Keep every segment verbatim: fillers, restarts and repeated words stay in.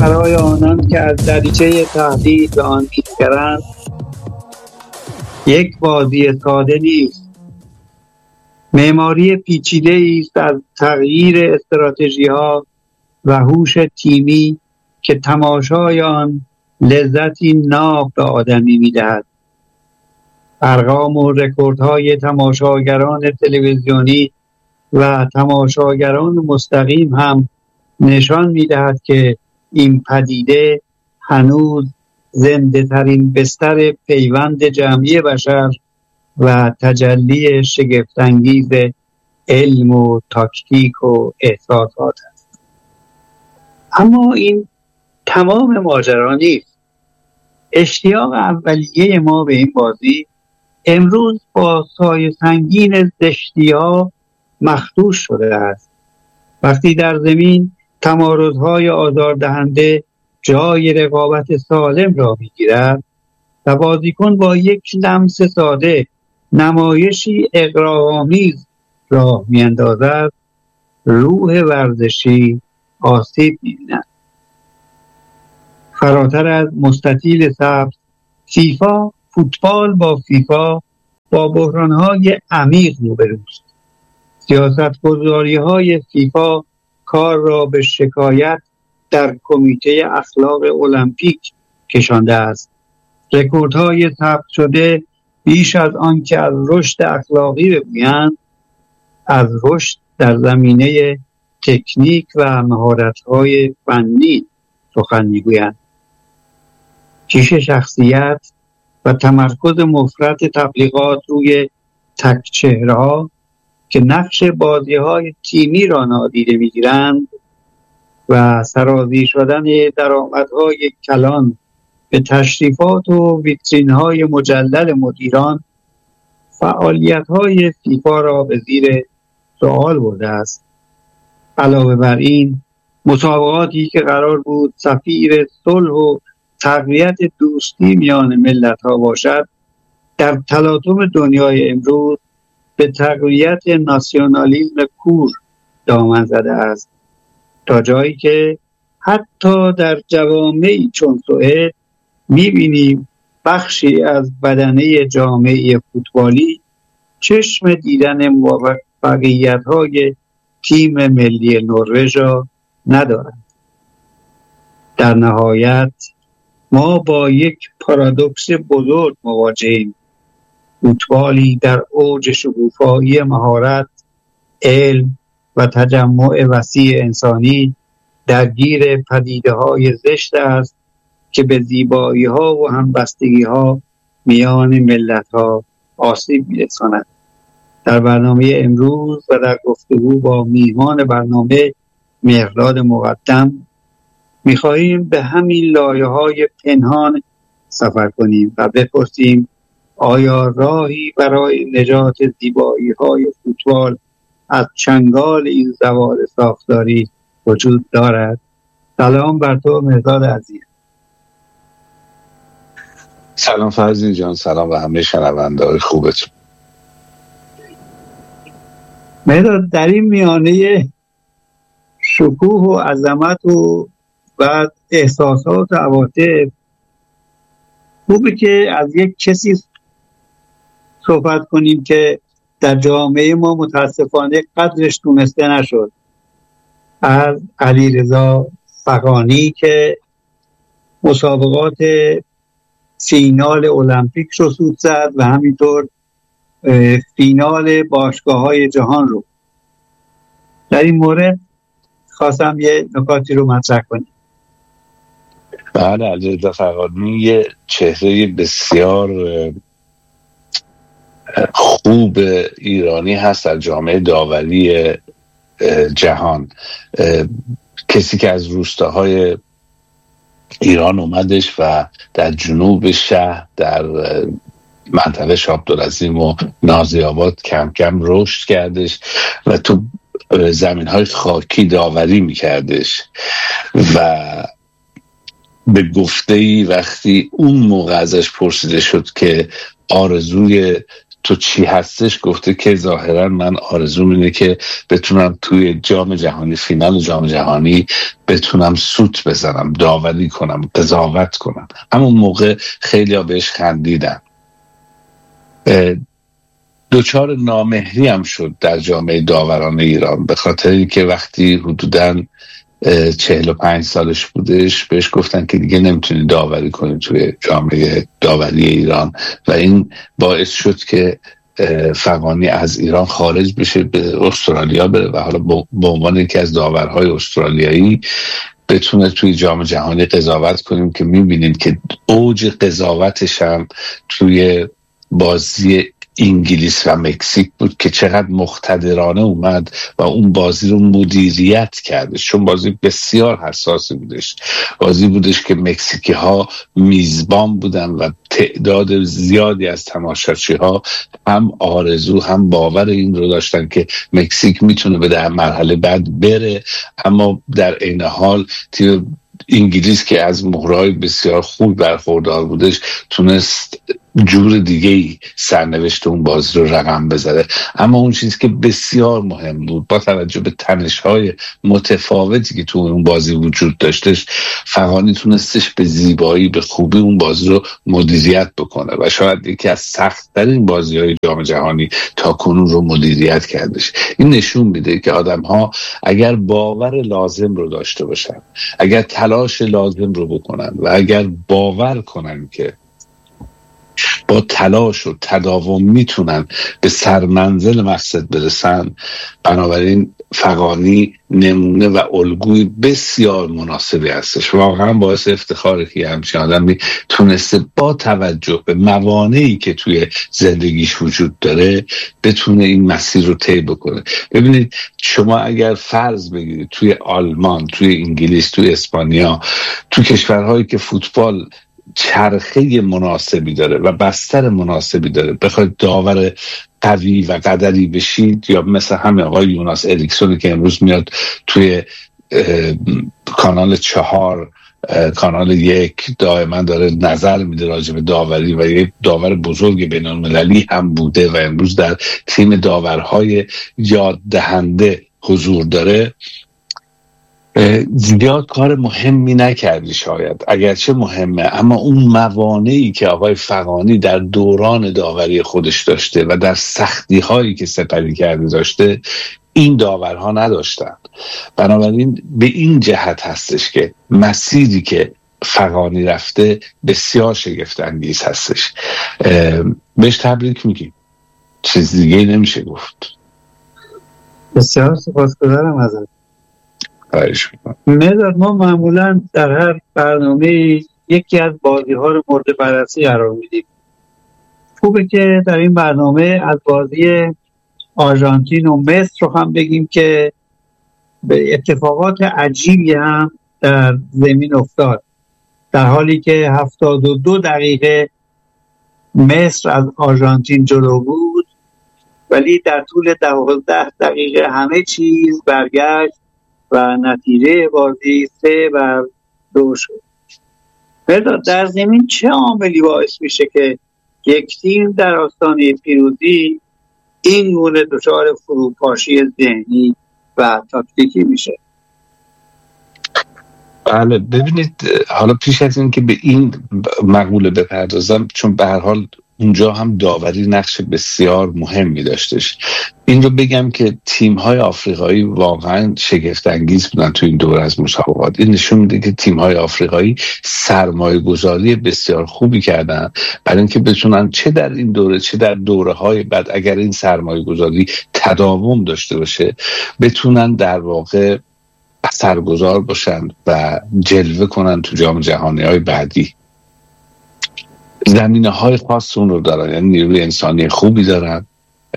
برای آنان که از دریچه تهدید به آن می‌گذرند یک بازی ساده نیست. معماری پیچیده‌ای است از تغییر استراتژی‌ها و هوش تیمی که تماشای آن لذتی ناب به آدمی می‌دهد. ارقام و رکوردهای تماشاگران تلویزیونی و تماشاگران مستقیم هم نشان می‌دهد که این پدیده هنوز زنده ترین بستر پیوند جمعی بشر و تجلی شگفت‌انگیز علم و تاکتیک و احساسات است. اما این تمام ماجرا نیست. اشتیاق اولیه ما به این بازی امروز با سایه سنگین زشتی‌ها مخدوش شده است. وقتی در زمین تمارض‌های آزاردهنده جای رقابت سالم را می‌گیرد و بازیکن با یک لمس ساده نمایشی اغراق‌آمیز راه می‌اندازد، روح ورزشی آسیب می‌بیند. فراتر از مستطیل سبز، فیفا فوتبال با فیفا با بحران‌های عمیق روبروست. سیاست‌گذاری‌های فیفا کار را به شکایت در کمیته اخلاق المپیک کشانده است. رکوردهای ثبت شده بیش از آن که از رشد اخلاقی بگویند، از رشد در زمینه تکنیک و مهارت‌های فنی سخن می‌گویند. کیش شخصیت و تمرکز مفرط تبلیغات روی تک چهره‌ها که نقش بازی‌های تیمی را نادیده می‌گیرند و سرازیر شدن درآمدهای کلان به تشریفات و ویترین‌های مجلل مدیران فعالیت‌های فیفا را به زیر سوال برده است. علاوه بر این، مسابقاتی که قرار بود سفیر صلح و تقویت دوستی میان ملت‌ها باشد، در تلاطم دنیای امروز به تقویت ناسیونالیسم کور دامن زده است، تا جایی که حتی در جوامعی چون سوئد می‌بینیم بخشی از بدنه جامعه فوتبالی چشم دیدن موفقیت‌های تیم ملی نروژ را ندارند. در نهایت ما با یک پارادوکس بزرگ مواجهیم. فوتبالی در اوج شکوفایی مهارت، علم و تجمع وسیع انسانی درگیر پدیده‌های زشت است که به زیبایی‌ها و همبستگی‌ها میان ملت‌ها آسیب می‌رساند. در برنامه امروز و در گفتگو با میهمان برنامه مهرداد مقدم می‌خواهیم به همین لایه‌های پنهان سفر کنیم و بپرسیم آیا راهی برای نجات زیبایی‌های فوتبال از چنگال این زوال ساختاری وجود دارد؟ سلام بر تو مهرداد عزیز. سلام فرزین جان، سلام و همه شنونده‌های خوبتون. مهرداد، در این میانه شکوه و عظمت و بعد احساسات و عواطف خوبه که از یک کسی صحبت کنیم که در جامعه ما متاسفانه قدرش دونسته نشد، از علیرضا فغانی که مسابقات فینال المپیک رو سود زد و همینطور فینال باشگاه‌های جهان رو. در این مورد خواستم یه نکاتی رو مطرح کنیم. بله، علیرضا فغانی یه چهره بسیار خوب ایرانی هست در جامعه داوری جهان. کسی که از روستاهای ایران اومدش و در جنوب شهر در منطقه شاه عبدالعظیم و نازی آباد کم کم رشد کردش و تو زمین‌های خاکی داوری میکردش و به گفته‌ای وقتی اون موقع ازش پرسیده شد که آرزوی تو چی هستش، گفته که ظاهرا من آرزوم اینه که بتونم توی جام جهانی، فینال جام جهانی بتونم سوت بزنم، داوری کنم، قضاوت کنم. همون موقع خیلی ها بهش خندیدن. دوچار نامهری هم شد در جامعه داوران ایران، به خاطر اینکه وقتی حدوداً چهل و پنج سالش بودش بهش گفتن که دیگه نمیتونی داوری کنی توی جامعه داوری ایران و این باعث شد که فغانی از ایران خارج بشه، به استرالیا بره و حالا به عنوان یکی از داورهای استرالیایی بتونه توی جام جهانی قضاوت کنیم که میبینیم که اوج قضاوتش هم توی بازی انگلیس و مکزیک بود که چقدر مقتدرانه اومد و اون بازی رو مدیریت کرده، چون بازی بسیار حساسی بودش. بازی بودش که مکزیکی ها میزبان بودن و تعداد زیادی از تماشاچی ها هم آرزو هم باور این رو داشتن که مکزیک میتونه به در مرحله بعد بره، اما در عین حال تیم انگلیس که از مهرهای بسیار خوب برخوردار بودش تونست جور دیگه ای سرنوشت اون بازی رو رقم بزنه. اما اون چیزی که بسیار مهم بود، با توجه به تنش‌های متفاوتی که تو اون بازی وجود داشتش، فغانی تونستش به زیبایی، به خوبی اون بازی رو مدیریت بکنه و شاید یکی از سخت‌ترین بازی‌های جام جهانی تا کنون رو مدیریت کردش. این نشون میده که آدم‌ها اگر باور لازم رو داشته باشن، اگر تلاش لازم رو بکنن و اگر باور کنن که با تلاش و تداوم میتونن به سرمنزل مقصد برسن، بنابراین فغانی نمونه و الگوی بسیار مناسبی هستش. واقعا باعث افتخاره که همچین آدمی تونسته با توجه به موانعی که توی زندگیش وجود داره بتونه این مسیر رو طی بکنه. ببینید شما اگر فرض بگیرید توی آلمان، توی انگلیس، توی اسپانیا، توی کشورهایی که فوتبال چرخه مناسبی داره و بستر مناسبی داره، بخواید داور قوی و قدری بشید، یا مثل همین آقای یوناس اریکسونی که امروز میاد توی کانال چهار، کانال یک دائما داره نظر میده راجع به داوری و یک داور بزرگ بین‌المللی هم بوده و امروز در تیم داورهای یاد دهنده حضور داره، زیاد کار مهمی نکردی شاید، اگرچه مهمه، اما اون موانعی که آقای فغانی در دوران داوری خودش داشته و در سختی هایی که سپری کرده داشته، این داورها نداشتن. بنابراین به این جهت هستش که مسیری که فغانی رفته بسیار شگفت انگیز هستش. بهش تبریک میگیم، چیز دیگه نمیشه گفت. بسیار سپاسگزارم ازت. مداد ما معمولا در هر برنامه یکی از بازی ها رو مورد بررسی قرار میدیم. خوبه که در این برنامه از بازی آرژانتین و مصر رو هم بگیم که به اتفاقات عجیبی هم در زمین افتاد، در حالی که هفتاد و دو دقیقه مصر از آرژانتین جلو بود، ولی در طول دوازده دقیقه همه چیز برگشت و نتیجه بازی سه بر دو شد. در زمین چه عاملی باعث میشه که یک تیم در آستانه پیروزی این گونه دچار فروپاشی ذهنی و تاکتیکی میشه؟ بله، ببینید حالا پیش از این که به این مقوله بپردازم، چون به هر حال اونجا هم داوری نقش بسیار مهمی داشتش، این رو بگم که تیم‌های آفریقایی واقعا شگفت انگیز بودن تو این دوره از مسابقات. این نشون میده که تیم‌های آفریقایی سرمایه گذاری بسیار خوبی کردن برای اینکه بتونن چه در این دوره چه در دوره‌های بعد، اگر این سرمایه گذاری تداوم داشته باشه، بتونن در واقع اثرگذار باشن و جلوه کنن تو جام جهانی‌های بعدی. زمینه‌های خاص اون رو دارن، یعنی نیروی انسانی خوبی دارن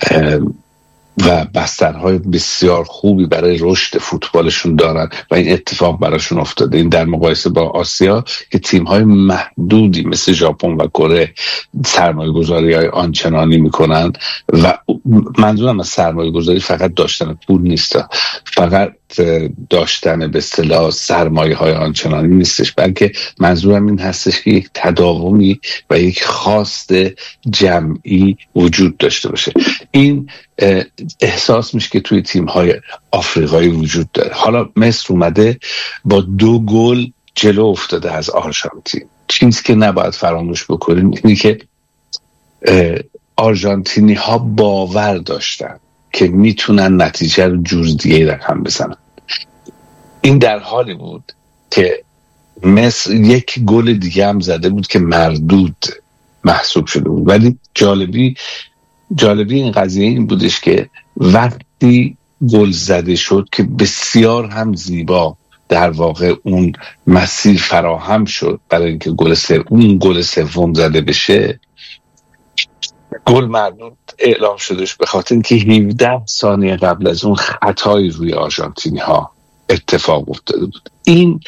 و بسترهای بسیار خوبی برای رشد فوتبالشون دارن و این اتفاق براشون افتاده. این در مقایسه با آسیا که تیم‌های محدودی مثل ژاپن و کره سرمایه‌گذاری‌های آنچنانی میکنن، و منظورم از سرمایه‌گذاری فقط داشتن پول نیست، فقط داشتن به اصطلاح سرمایه های آنچنانی نیستش، بلکه منظورم این هستش که یک تداومی و یک خواست جمعی وجود داشته باشه. این احساس میشه که توی تیم های آفریقایی وجود داره. حالا مصر اومده با دو گل جلو افتاده از آرژانتین. چیزی که نباید فراموش بکنیم اینه که آرژانتینی ها باور داشتن که میتونن نتیجه رو جور دیگه رقم بزنن. این در حالی بود که مصر یک گل دیگه هم زده بود که مردود محسوب شده بود. ولی جالبی جالبی این قضیه این بودش که وقتی گل زده شد که بسیار هم زیبا در واقع اون مسیر فراهم شد برای اینکه گل سوم اون گل سوم زده بشه، گل مردود اعلام شدش به خاطر اینکه هفده ثانیه قبل از اون خطایی روی آرژانتینی ها اتفاق افتاده بود. این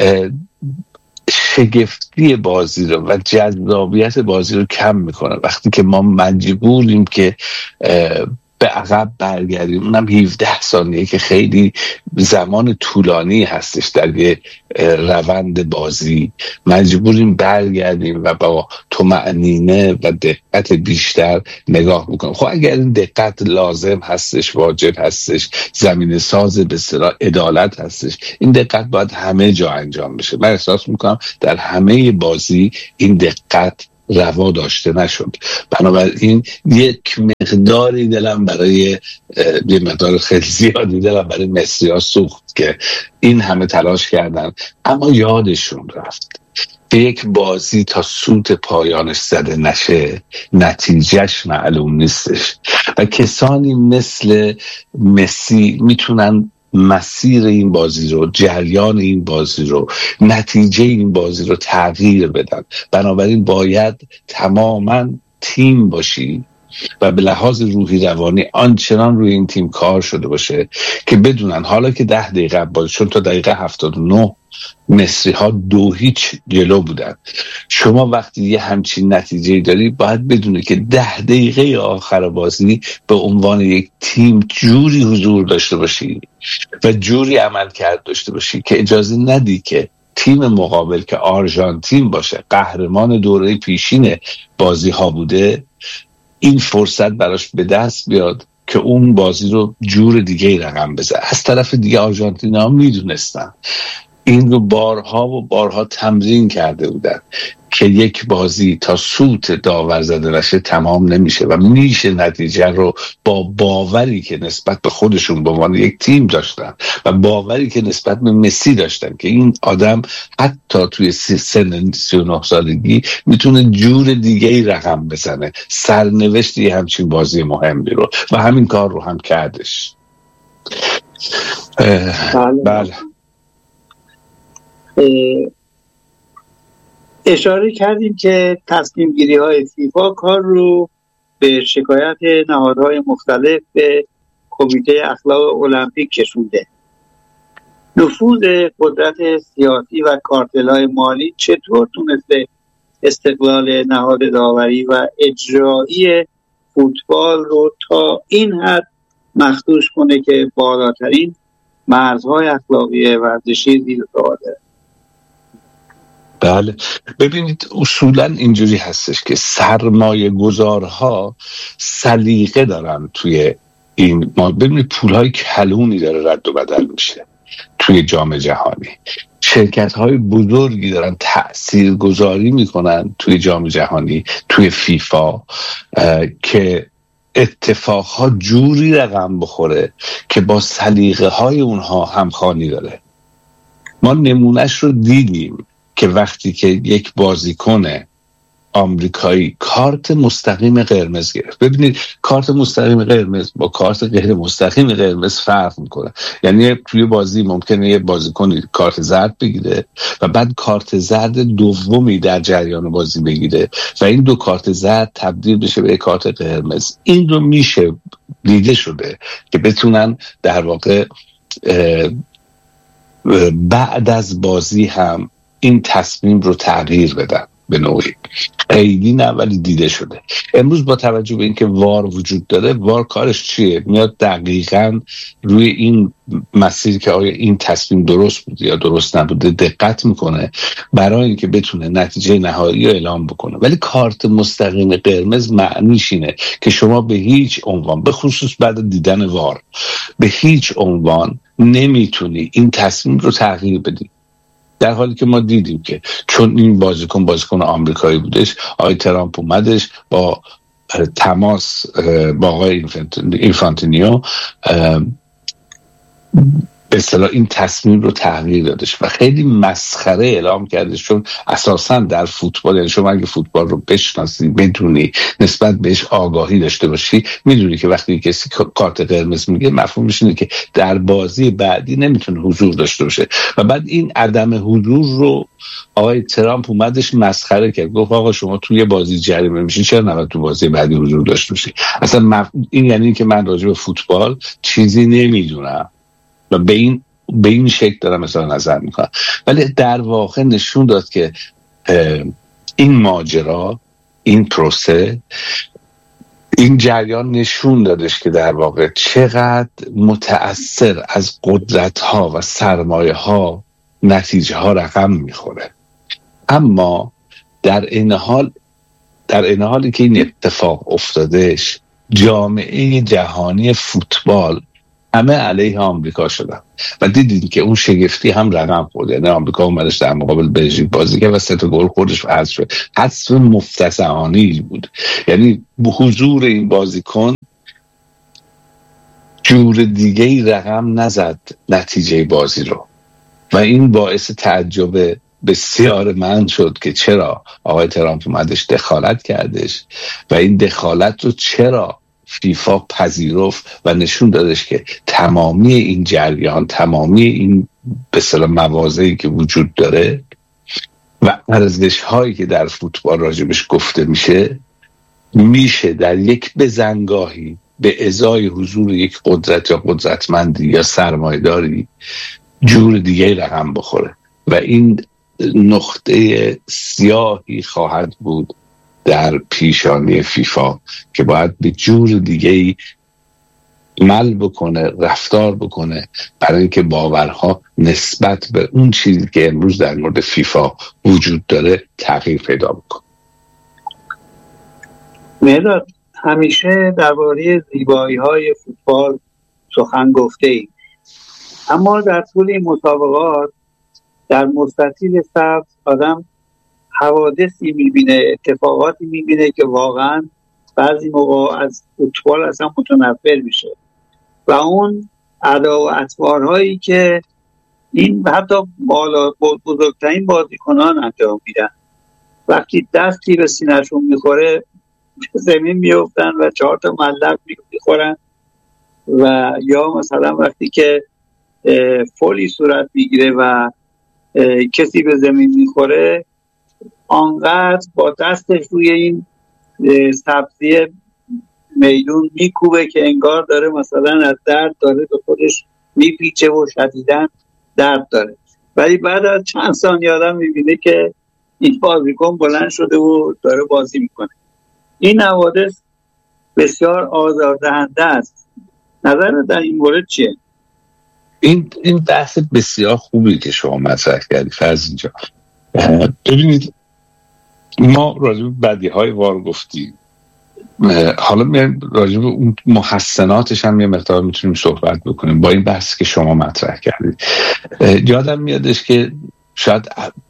شگفتی بازی رو و جذابیت بازی رو کم میکنه وقتی که ما مجبوریم که به عقب برگردیم، اونم هفده ثانیه که خیلی زمان طولانی هستش در یه روند بازی، مجبوریم برگردیم و با طمأنینه و دقت بیشتر نگاه بکنیم. خب اگر این دقت لازم هستش، واجب هستش، زمینه ساز به اصطلاح عدالت هستش، این دقت باید همه جا انجام بشه. من احساس میکنم در همه بازی این دقت روا داشته نشد. بنابراین یک مقداری دلم برای یه مقدار خیلی زیادی دلم برای مصری ها سوخت که این همه تلاش کردن اما یادشون رفت که یک بازی تا سوت پایانش زده نشه نتیجهش معلوم نیستش و کسانی مثل مسی میتونن مسیر این بازی رو، جریان این بازی رو، نتیجه این بازی رو تغییر بدن. بنابراین باید تماما تیم باشی و به لحاظ روحی روانی آنچنان روی این تیم کار شده باشه که بدونن حالا که ده دقیقه باز چون تا دقیقه هفتاد و نه مصری ها دو هیچ جلو بودن، شما وقتی یه همچین نتیجه داری باید بدونه که ده دقیقه آخر بازی به عنوان یک تیم جوری حضور داشته باشی و جوری عمل کرد داشته باشی که اجازه ندی که تیم مقابل که آرژانتین باشه، قهرمان دوره پیشین بازی ها بوده، این فرصت براش به دست بیاد که اون بازی رو جور دیگه رقم بزنه. از طرف دیگه آرژانتین ها میدونستن این رو بارها و بارها تمرین کرده بودن که یک بازی تا سوت داور زده نشه تمام نمیشه و میشه نتیجه رو با باوری که نسبت به خودشون به عنوان یک تیم داشتن و باوری که نسبت به مسی داشتن که این آدم حتی توی سن سی و نه سالگی میتونه جور دیگه ای رقم بزنه، سرنوشتی همچین بازی مهمی رو، و همین کار رو هم کردش. بله. اشاره کردیم که تصمیم گیری های فیفا کار رو به شکایت نهادهای مختلف به کمیته اخلاق المپیک کشونده. نفوذ قدرت سیاسی و کارتل‌های مالی چطور تونسته استقلال نهاد داوری و اجرایی فوتبال رو تا این حد مخدوش کنه که بالاترین مرزهای اخلاقی ورزشی زیر سوال داره؟ بله، ببینید اصولا اینجوری هستش که سرمایه گذارها سلیقه دارن توی این ما. ببینید پولهای کلونی داره رد و بدل میشه توی جام جهانی، شرکت های بزرگی دارن تأثیر گذاری میکنن توی جام جهانی، توی فیفا، که اتفاقها جوری رقم بخوره که با سلیقه های اونها همخوانی داره. ما نمونهش رو دیدیم که وقتی که یک بازیکن آمریکایی کارت مستقیم قرمز گرفت، ببینید کارت مستقیم قرمز با کارت غیر مستقیم قرمز فرق میکنه. یعنی توی بازی ممکنه یه بازیکنی کارت زرد بگیره و بعد کارت زرد دومی در جریان بازی بگیره و این دو کارت زرد تبدیل بشه به کارت قرمز. این رو میشه دیده شده که بتونن در واقع بعد از بازی هم این تصمیم رو تغییر بدن. به نوعی، خیلی نه ولی دیده شده. امروز با توجه به اینکه وار وجود داره، وار کارش چیه؟ میاد دقیقاً روی این مسیر که آیا این تصمیم درست بود یا درست نبوده دقت میکنه برای اینکه بتونه نتیجه نهایی رو اعلام بکنه. ولی کارت مستقیم قرمز معنیش اینه که شما به هیچ عنوان، به خصوص بعد دیدن وار، به هیچ عنوان نمیتونی این تصمیم رو تغییر بدی. در حالی که ما دیدیم که چون این بازیکن بازیکن آمریکایی بودش، آقای ترامپ اومدش با تماس با آقای اینفانتینیو به اصطلاح این تصمیم رو تغییر دادش و خیلی مسخره اعلام کردش، چون اساساً در فوتبال، یعنی شما اگه فوتبال رو بشناسی، بدونی، نسبت بهش آگاهی داشته باشی، میدونی که وقتی کسی کارت قرمز میگه مفهومش اینه که در بازی بعدی نمیتونه حضور داشته باشه. و بعد این عدم حضور رو آقای ترامپ اومدش مسخره کرد، گفت آقا شما توی بازی جریمه میشین، چرا نباید تو بازی بعدی حضور داشته باشی؟ اصلا مف... این یعنی که من راجع به فوتبال چیزی نمیدونم و به این به این شکل دارم مثلا نظر میکنم. ولی در واقع نشون داد که این ماجرا، این پروسه، این جریان نشون دادش که در واقع چقدر متأثر از قدرت ها و سرمایه ها نتیجه ها رقم میخوره. اما در این حال در این حالی که این اتفاق افتادش، جامعه جهانی فوتبال همه علیه آمریکا شدن و دیدید که اون شگفتی هم رقم خورد. یعنی آمریکا اومدش در مقابل بلژیک بازی کرد و سه تا گل خوردش و حذف شد. حذف مفتضحانه‌ای بود. یعنی حضور این بازیکن جور دیگه‌ای رقم نزد نتیجه بازی رو و این باعث تعجب بسیار من شد که چرا آقای ترامپ اومدش دخالت کردش و این دخالت رو چرا فیفا پذیرفت و نشون دادش که تمامی این جریان، تمامی این به اصطلاح مواضعی که وجود داره و ارزش هایی که در فوتبال راجبش گفته میشه، میشه در یک بزنگاهی به ازای حضور یک قدرت یا قدرتمندی یا سرمایه‌داری جور دیگه رقم بخوره و این نقطه سیاهی خواهد بود در پیشانی فیفا که باید به جور دیگه‌ای عمل بکنه، رفتار بکنه برای اینکه باورها نسبت به اون چیزی که امروز در مورد فیفا وجود داره تغییر پیدا بکنه. مهداد، همیشه درباره زیبایی‌های فوتبال سخن گفته‌ایم، اما در طول این مسابقات در مستطیل سبز آدم حوادثی میبینه، اتفاقاتی میبینه که واقعا بعضی موقع از فوتبال اصلا متنفر میشه و اون ادا و اطوارهایی که این حتی بالا بزرگترین بازیکنان انجام میدن، وقتی دستی به سینه‌شون میخوره زمین میافتن و چهار تا ملق میخورن، و یا مثلا وقتی که فولی صورت میگیره و کسی به زمین میخوره آنقدر با دستش روی این سبزی میدون میکوبه که انگار داره مثلا از درد داره به خودش میپیچه و شدیداً درد داره. ولی بعد از چند ثانیه آدم میبینه که این بازیکن بلند شده و داره بازی میکنه. این حوادث بسیار آزاردهنده است. نظر در این مورد چیه؟ این این بحث بسیار خوبی که شما مطرح کردی فرض اینجا. ببینید ما راجع به بدیهای وار گفتیم، حالا میایم راجع به اون محسناتش هم یه مقدار میتونیم صحبت بکنیم با این بحثی که شما مطرح کردید. یادم میادش که شاید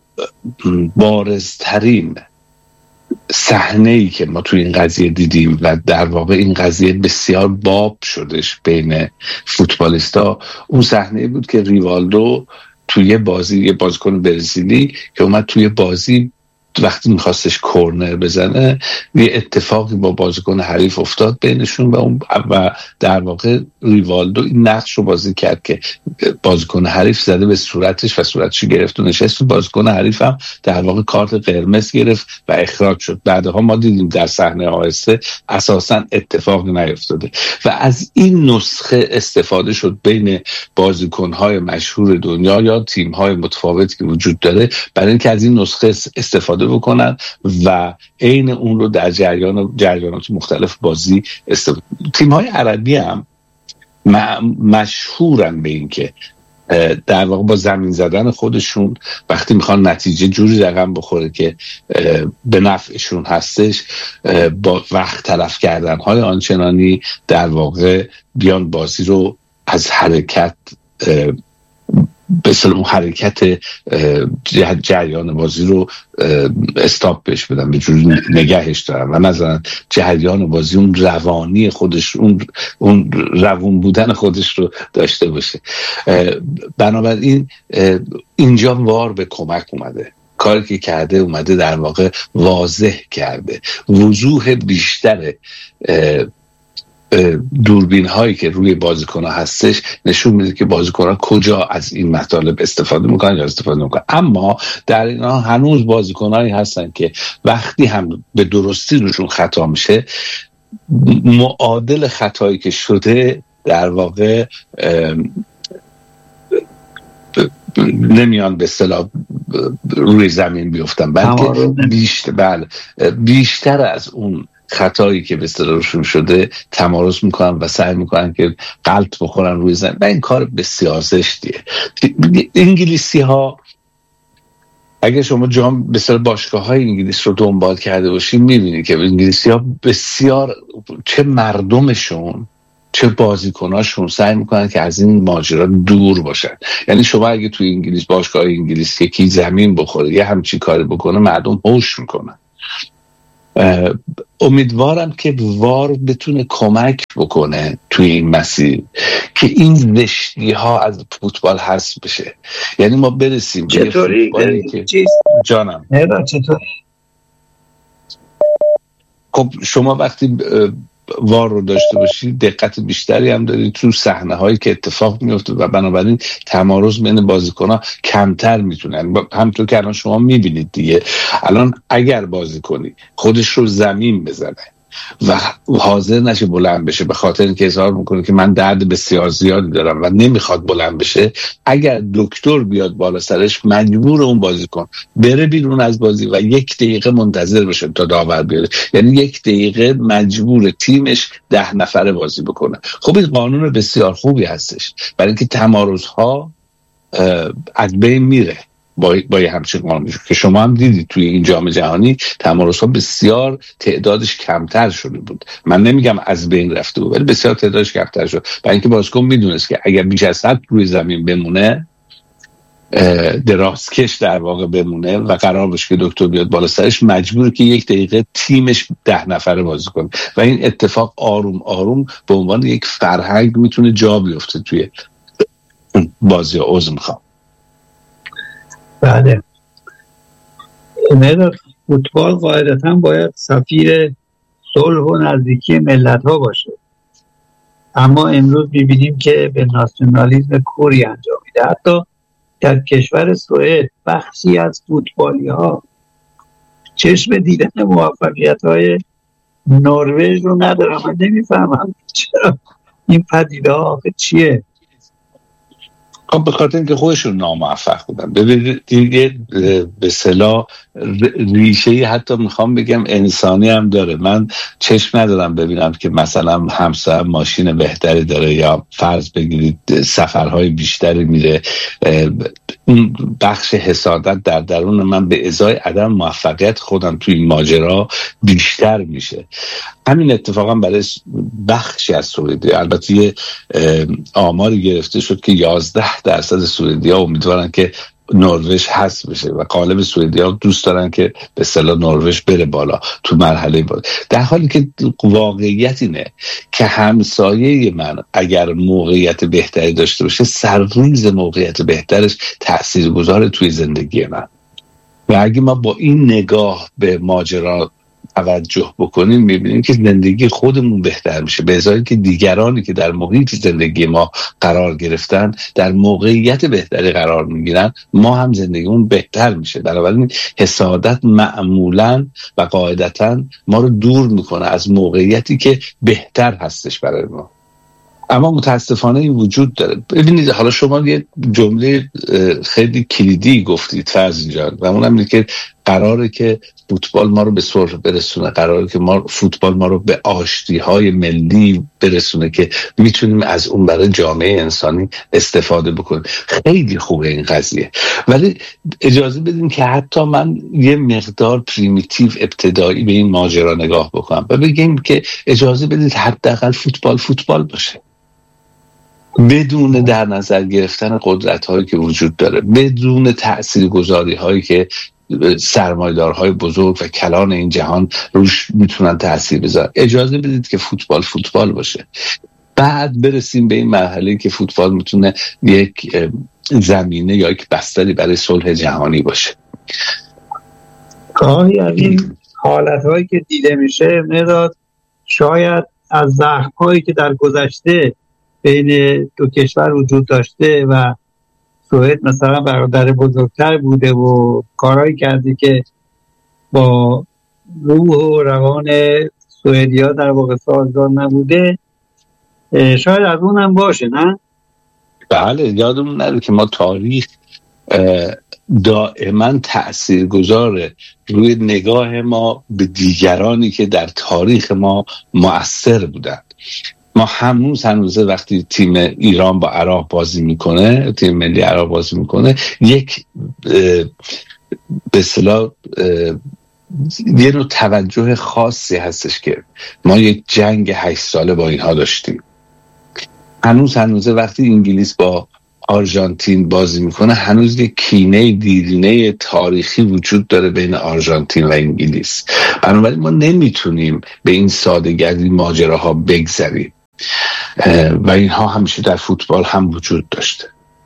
بارزترین صحنه‌ای که ما توی این قضیه دیدیم و در واقع این قضیه بسیار باب شدش بین فوتبالیستا، اون صحنه‌ای بود که ریوالدو توی بازی، یه بازیکن برزیلی که اومد توی بازی وقتی میخواستش کورنر بزنه یه اتفاقی با بازیکن حریف افتاد بینشون و اون و در واقع ریوالدو این نقش رو بازی کرد که بازیکن حریف زده به صورتش و صورتش گرفت و نشست و بازیکن حریف هم در واقع کارت قرمز گرفت و اخراج شد. بعدها ما دیدیم در صحنه آهسته اساسا اتفاقی نیفتاده و از این نسخه استفاده شد بین بازیکن‌های مشهور دنیا یا تیم‌های متفاوتی که وجود داره برای اینکه از این نسخه استفاده استفاده بکنن و عین اون رو در جریان جریانات مختلف بازی استفاده. تیم‌های عربی هم مشهورن به این که در واقع با زمین زدن خودشون وقتی میخوان نتیجه جوری رقم بخوره که به نفعشون هستش، با وقت تلف کردن های آنچنانی در واقع بیان بازی رو از حرکت به اصطلاح اون حرکت جریان بازی رو استاپ بهش بدن، به جوری نگهش دارن و نذارن جریان بازی اون روانی خودش، اون اون روون بودن خودش رو داشته باشه. بنابراین اینجا وار به کمک اومده، کاری که کرده اومده در واقع واضح کرده، وضوح بیشتر دوربین هایی که روی بازیکن ها هستش نشون میده که بازیکن ها کجا از این مطالب استفاده میکنن یا استفاده میکنن. اما در اینا هنوز بازیکن هایی هستن که وقتی هم به درستی روشون خطا میشه، معادل خطایی که شده در واقع نمیان به اصطلاح روی زمین بیفتن، بلکه بیشتر, بله بیشتر از اون خطایی که به اصطلاح روشون شده تمارض میکنن و سعی میکنن که غلط بخورن روی زمین و این کار بسیار زشتیه. انگلیسی ها اگه شما جام به اصطلاح باشگاه های انگلیس رو دنبال کرده باشین میبینید که انگلیسی ها بسیار، چه مردمشون چه بازیکناشون سعی میکنن که از این ماجرا دور باشن. یعنی شما اگه توی انگلیس باشگاه انگلیس یکی زمین بخوره یه همچین کاری بکنه مردم هوش میکنن. امیدوارم که وار بتونه کمک بکنه توی این مسیر که این زشتی ها از فوتبال حذف بشه. یعنی ما برسیم به فوتبالی که چیز جانم نه چطوری. خب شما وقتی وار رو داشته باشی دقت بیشتری هم داری تو صحنه هایی که اتفاق میفته و بنابراین تمارض بین بازیکن‌ها کمتر میتونن. همونطور که الان شما میبینید دیگه، الان اگر بازیکنی خودش رو زمین بزنه و حاضر نشه بلند بشه به خاطر اینکه اظهار میکنه که من درد بسیار زیادی دارم و نمیخواد بلند بشه، اگر دکتر بیاد بالا سرش مجبور اون بازیکن بره بیرون از بازی و یک دقیقه منتظر بشه تا داور بیاد. یعنی یک دقیقه مجبور تیمش ده نفره بازی بکنه. خب این قانون بسیار خوبی هستش برای اینکه تمارض‌ها از بین میره با با همچین قانونی که شما هم دیدید توی این جام جهانی تمارض‌ها بسیار تعدادش کمتر شده بود. من نمیگم از بین رفته بود ولی بسیار تعدادش کمتر شد، برای اینکه بازیکن میدونست که اگر بیش از حد روی زمین بمونه، درازکش در واقع بمونه و قرار باشه که دکتر بیاد بالا سرش، مجبوره که یک دقیقه تیمش ده نفره بازی کنه و این اتفاق آروم آروم به عنوان یک فرهنگ میتونه جا بیفته توی بازی. عذر میخوام. بله، مدار فوتبال قاعدتا باید سفیر صلح و نزدیکی ملت ها باشه، اما امروز میبینیم که به ناسیونالیسم کوری انجام میده. حتی در کشور سوئد بخشی از فوتبالی ها چشم دیدن موفقیت های نروژ رو ندارم. من نمیفهمم چرا این پدیده ها آخه چیه؟ خب به خاطر اینکه خودشون ناموفق بودن. ببینید دیگه به اصطلاح ریشه حتی میخوام بگم انسانی هم داره. من چشم ندارم ببینم که مثلا همسر ماشین بهتری داره یا فرض بگیرید سفرهای بیشتری میره. اون بخش حسادت در درون من به ازای عدم موفقیت خودم توی این ماجرا بیشتر میشه. همین اتفاقا برای بخشی از سوئدی، البته یه آماری گرفته شد که یازده درصد سوئدی‌ها امیدوارن که نروژ حذف بشه و غالب سوئدی‌ها دوست دارن که به اصطلاح نروژ بره بالا تو مرحله بالا، در حالی که واقعیت اینه که همسایه من اگر موقعیت بهتری داشته باشه، سرریز موقعیت بهترش تاثیرگذاره توی زندگی من. و اگه ما با این نگاه به ماجرا توجه بکنیم میبینیم که زندگی خودمون بهتر میشه، به ازای که دیگرانی که در محیط زندگی ما قرار گرفتن در موقعیت بهتری قرار میگیرن، ما هم زندگیمون بهتر میشه. بنابراین حسادت معمولاً و قاعدتاً ما رو دور میکنه از موقعیتی که بهتر هستش برای ما. اما متاسفانه این وجود داره. ببینید حالا شما یه جمله خیلی کلیدی گفتید فرض جان، و اونم اینه که قراره که فوتبال ما رو به صلح برسونه، قراره که ما فوتبال ما رو به آشتی‌های ملی برسونه که میتونیم از اون برای جامعه انسانی استفاده بکنیم. خیلی خوبه این قضیه، ولی اجازه بدین که حتی من یه مقدار پریمیتیو ابتدایی به این ماجرا نگاه بکنم و بگیم که اجازه بدید حداقل فوتبال فوتبال باشه، بدون در نظر گرفتن قدرت هایی که وجود داره، بدون تاثیرگذاری هایی که سرمایه‌دارهای بزرگ و کلان این جهان روش میتونن تاثیر بذارن. اجازه بدید که فوتبال فوتبال باشه، بعد برسیم به این مرحله که فوتبال میتونه یک زمینه یا یک بستری برای صلح جهانی باشه. گاهی از این حالت هایی که دیده میشه نداد شاید از زخم هایی که در گذشته بین دو کشور وجود داشته و سوئد مثلا برادر بزرگتر بوده و کارهایی کرده که با روح و روان سوئدیا در واقع سازگار نبوده، شاید از اونم باشه، نه؟ بله، یادمون نره که ما تاریخ دائما تأثیر گذاره روی نگاه ما به دیگرانی که در تاریخ ما مؤثر بودن. ما هنوز هنوزه وقتی تیم ایران با عراق بازی میکنه، تیم ملی عراق بازی میکنه، یک به اصطلاح یه نوع توجه خاصی هستش که ما یک جنگ هشت ساله با اینها داشتیم. هنوز هنوزه وقتی انگلیس با آرژانتین بازی میکنه هنوز یک کینه دیرینه تاریخی وجود داره بین آرژانتین و انگلیس. بنابراین ما نمیتونیم به این سادگی ماجراها بگذریم و اینها همیشه در فوتبال هم وجود داشته.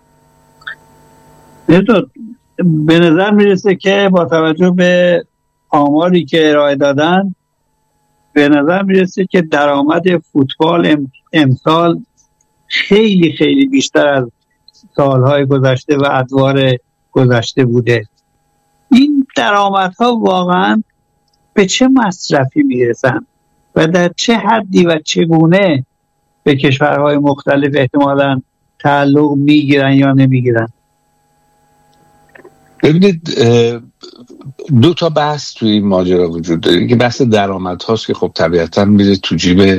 به نظر میرسه که با توجه به آماری که ارائه دادن به نظر میرسه که درآمد فوتبال امسال خیلی خیلی بیشتر از سالهای گذشته و ادوار گذشته بوده. این درآمدها واقعا به چه مصرفی میرسن و در چه حدی و چگونه به کشورهای مختلف احتمالاً تعلق میگیرن یا نمیگیرن؟ ببینید دو تا بحث توی این ماجرا وجود داره که بحث درآمد هاست که خب طبیعتاً میره تو جیب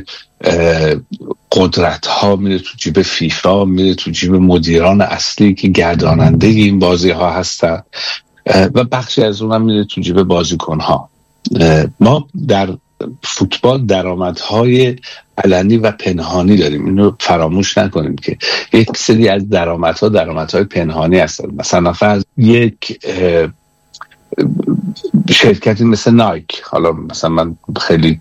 قدرت ها، میره تو جیب فیفا، میره تو جیب مدیران اصلی که گرداننده این بازی ها هستن و بخشی از اونم میره تو جیب بازیکن ها. ما در فوتبال درآمدهای علنی و پنهانی داریم، اینو فراموش نکنیم که یک سری از درآمدها درآمدهای پنهانی هستن. مثلا فرض یک شرکتی مثل نایک، حالا مثلا من خیلی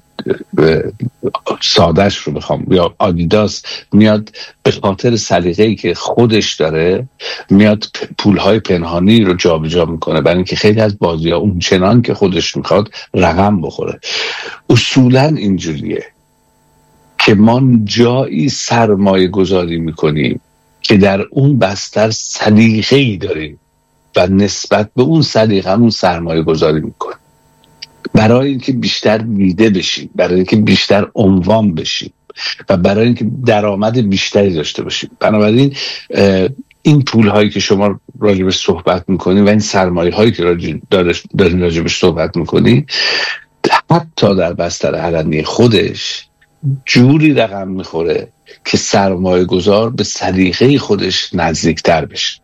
سادهش رو بخوام، یا آدیداس، میاد به خاطر سلیقه‌ای که خودش داره میاد پولهای پنهانی رو جابجا میکنه برای اینکه خیلی از بازی‌ها اون چنان که خودش میخواد رقم بخوره. اصولا اینجوریه که ما جایی سرمایه گذاری میکنیم که در اون بستر سلیقه‌ای داریم و نسبت به اون سلیقه‌مون سرمایه گذاری میکنیم برای اینکه بیشتر دیده بشیم، برای اینکه بیشتر عنوان بشیم و برای اینکه درآمد بیشتری داشته باشیم. بنابراین این پول هایی که شما راجبش صحبت میکنید و این سرمایه هایی که دارین راجبش صحبت میکنید حتی در بستر علنی خودش جوری رقم میخوره که سرمایه گذار به سلیقه خودش نزدیکتر بشه.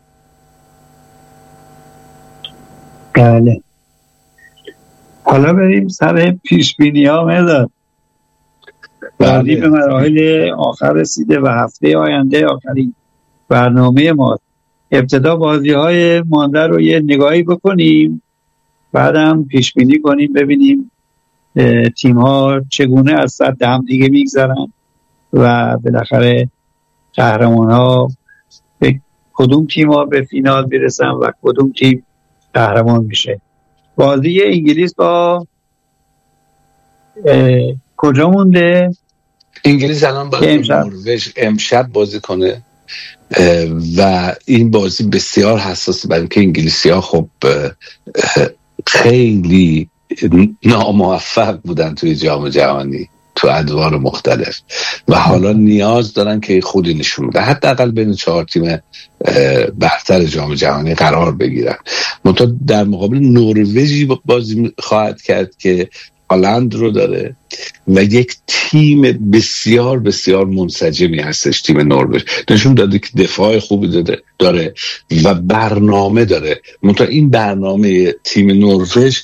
بله، حالا بریم سر پیش بینی ها. مداد بعدی به مراحل آخر رسیده و هفته آینده آخرین برنامه ما. ابتدا بازی های مانده رو یه نگاهی بکنیم، بعدم پیش بینی کنیم ببینیم تیم ها چگونه از سد هم دیگه میگذرن و بالاخره قهرمان ها به کدوم تیم ها به فینال برسن و کدوم تیم قهرمان میشه. بازی انگلیس با کجا مونده؟ انگلیس الان با نروژ امشب بازی کنه و این بازی بسیار حساسه برای اینکه انگلیسی ها خب خیلی ناموفق بودن توی جام جهانی تو ادوار مختلف و حالا نیاز دارن که خودی نشون بده، حداقل بین چهار تیم برتر جام جهانی قرار بگیرن. منتها در مقابل نروژی بازی خواهد کرد که هالند رو داره و یک تیم بسیار بسیار منسجمی هستش. تیم نروژ نشون داده که دفاع خوبی داده داره و برنامه داره. منتها این برنامه تیم نروژ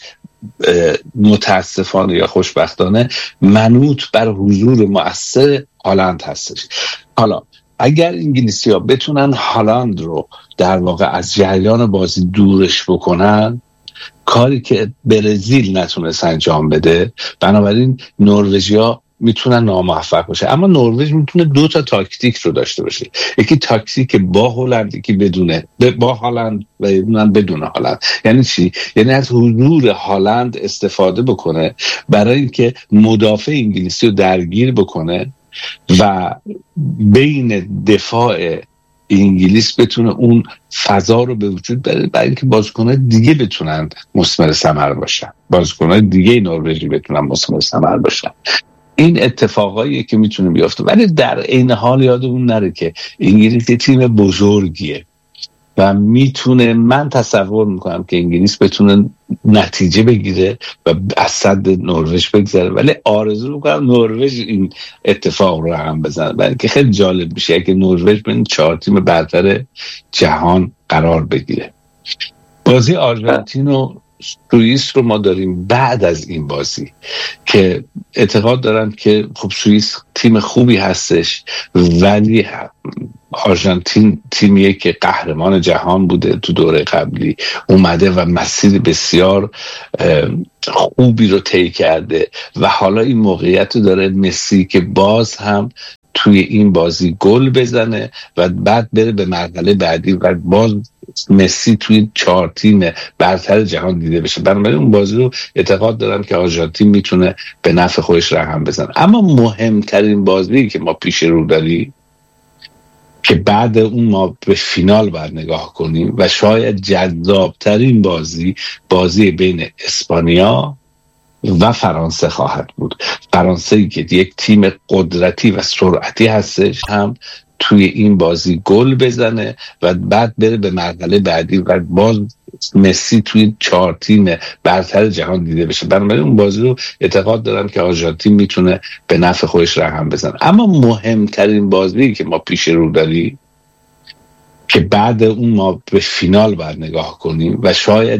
متاسفانه یا خوشبختانه منوط بر حضور مؤثر هالند هستش. حالا اگر انگلیسی ها بتونن هالند رو در واقع از جریان بازی دورش بکنن، کاری که برزیل نتونست انجام بده، بنابراین نروژیا میتونن ناموفق باشه. اما نروژ میتونه دو تا تاکتیک رو داشته باشه، یکی تاکتیک با هلند، یکی بدونه با هالند و اونم بدون هالند. یعنی چی؟ یعنی از حضور هالند استفاده بکنه برای اینکه مدافع انگلیسی رو درگیر بکنه و بین دفاع انگلیس بتونه اون فضا رو به وجود بیاره برای اینکه بازیکن‌های دیگه بتونن مثمر ثمر باشن، بازیکن‌های دیگه نروژی بتونن مثمر ثمر باشن. این اتفاقاییه که میتونه بیفته، ولی در این حال یادمون نره که انگلیس یه تیم بزرگیه و میتونه، من تصور میکنم که انگلیس بتونه نتیجه بگیره و از صد نروژ بگذره، ولی آرزو میکنم نروژ این اتفاق رو هم بزنه، برای که خیلی جالب میشه اگه نروژ بین چهار تیم برتر جهان قرار بگیره. بازی آرژانتین و سوئیس رو ما داریم بعد از این بازی که اعتقاد دارم که خب سوئیس تیم خوبی هستش، ولی آرژانتین تیمیه که قهرمان جهان بوده تو دوره قبلی، اومده و مسیر بسیار خوبی رو طی کرده و حالا این موقعیت رو داره مسی که باز هم توی این بازی گل بزنه و بعد بره به مرحله بعدی و باز مسی توی چهار تیم برتر جهان دیده بشه. بنابراین اون بازی رو اعتقاد دارم که آرژانتین میتونه به نفع خودش رقم بزنه. اما مهمترین بازی که ما پیش رو داریم که بعد اون ما به فینال باید نگاه کنیم و شاید جذابترین بازی، بازی بین اسپانیا و فرانسه خواهد بود. فرانسه که یک تیم قدرتی و سرعتی هستش هم توی این بازی گل بزنه و بعد بره به مرحله بعدی و باز مسی توی چهار تیم برتر جهان دیده بشه. بنابراین اون بازی رو اعتقاد دارم که آرژانتین میتونه به نفع خودش رقم بزنه. اما مهمترین بازی که ما پیش رو داریم که بعد اون ما به فینال باید نگاه کنیم و شاید